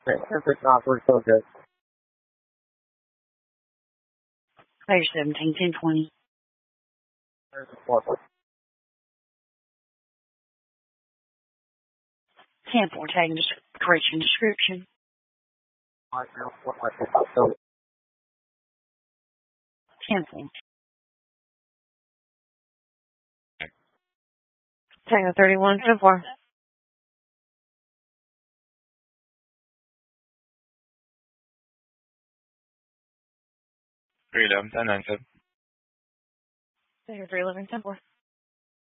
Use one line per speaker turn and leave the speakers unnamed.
It's not for so good.
Player 17, 1020.
There's the forward.
10-4, tagging correction description. 10-4. Tagging 31, 10-4.
Freedom, 10-9, 7.
Tagging 311, 10-4.